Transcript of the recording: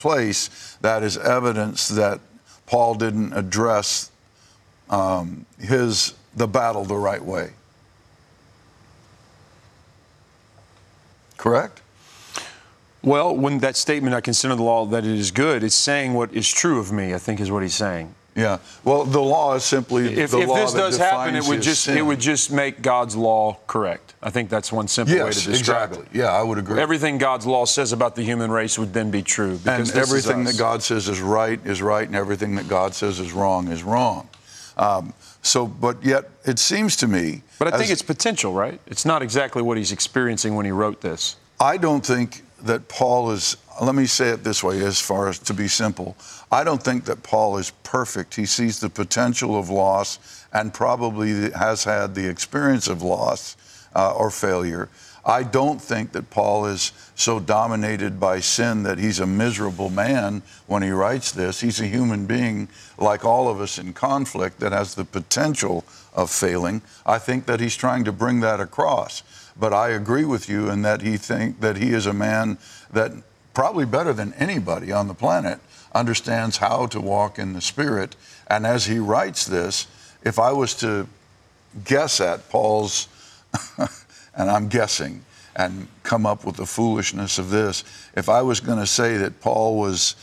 place, that is evidence that Paul didn't address the battle the right way. Correct? Well, when that statement, I consider the law that it is good, it's saying what is true of me, I think is what he's saying. Yeah. Well, the law is simply if the law this that does happen, defines it would just make God's law correct. I think that's one simple way to describe exactly. it. Yeah, I would agree. Everything God's law says about the human race would then be true. And everything that God says is right, and everything that God says is wrong is wrong. But yet it seems to me... But I think it's potential, right? It's not exactly what he's experiencing when he wrote this. I don't think that Paul is... Let me say it this way, as far as to be simple. I don't think that Paul is perfect. He sees the potential of loss and probably has had the experience of loss or failure. I don't think that Paul is so dominated by sin that he's a miserable man when he writes this. He's a human being like all of us in conflict that has the potential of failing. I think that he's trying to bring that across. But I agree with you in that he is a man that probably better than anybody on the planet understands how to walk in the Spirit. And as he writes this, if I was to guess at Paul's, and I'm guessing, and come up with the foolishness of this, if I was going to say that Paul was